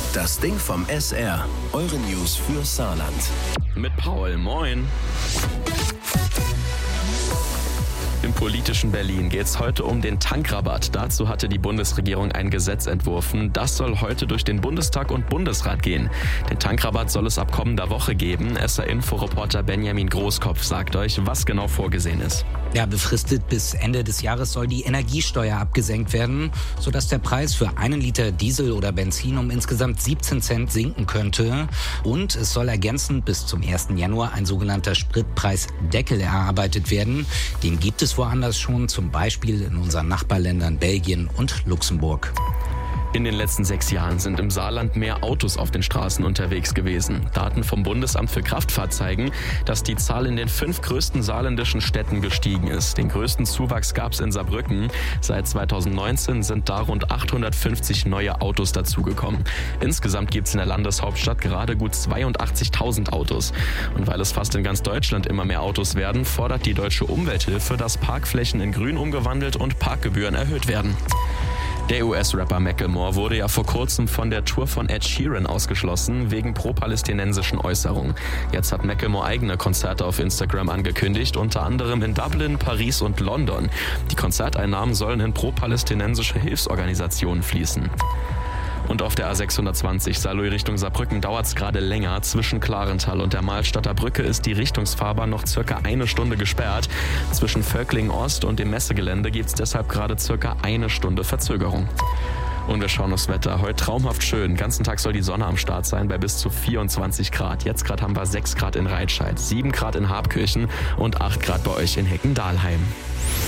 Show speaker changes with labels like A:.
A: Das Ding vom SR. Eure News für Saarland.
B: Mit Paul, moin. Im politischen Berlin geht es heute um den Tankrabatt. Dazu hatte die Bundesregierung ein Gesetz entworfen. Das soll heute durch den Bundestag und Bundesrat gehen. Den Tankrabatt soll es ab kommender Woche geben. SR-Info-Reporter Benjamin Großkopf sagt euch, was genau vorgesehen ist.
C: Ja, befristet bis Ende des Jahres soll die Energiesteuer abgesenkt werden, sodass der Preis für 1 Liter Diesel oder Benzin um insgesamt 17 Cent sinken könnte. Und es soll ergänzend bis zum 1. Januar ein sogenannter Spritpreisdeckel erarbeitet werden. Den gibt es woanders schon, zum Beispiel in unseren Nachbarländern Belgien und Luxemburg.
B: In den letzten 6 Jahren sind im Saarland mehr Autos auf den Straßen unterwegs gewesen. Daten vom Bundesamt für Kraftfahrt zeigen, dass die Zahl in den 5 größten saarländischen Städten gestiegen ist. Den größten Zuwachs gab es in Saarbrücken. Seit 2019 sind da rund 850 neue Autos dazugekommen. Insgesamt gibt es in der Landeshauptstadt gerade gut 82.000 Autos. Und weil es fast in ganz Deutschland immer mehr Autos werden, fordert die Deutsche Umwelthilfe, dass Parkflächen in Grün umgewandelt und Parkgebühren erhöht werden. Der US-Rapper Macklemore wurde ja vor kurzem von der Tour von Ed Sheeran ausgeschlossen, wegen pro-palästinensischen Äußerungen. Jetzt hat Macklemore eigene Konzerte auf Instagram angekündigt, unter anderem in Dublin, Paris und London. Die Konzerteinnahmen sollen in pro-palästinensische Hilfsorganisationen fließen. Und auf der A620 Saarlouis Richtung Saarbrücken dauert es gerade länger. Zwischen Klarenthal und der Mahlstadter Brücke ist die Richtungsfahrbahn noch circa 1 Stunde gesperrt. Zwischen Völklingen Ost und dem Messegelände gibt es deshalb gerade circa 1 Stunde Verzögerung. Und wir schauen aufs Wetter. Heute traumhaft schön. Den ganzen Tag soll die Sonne am Start sein bei bis zu 24 Grad. Jetzt gerade haben wir 6 Grad in Reitscheid, 7 Grad in Habkirchen und 8 Grad bei euch in Heckendahlheim.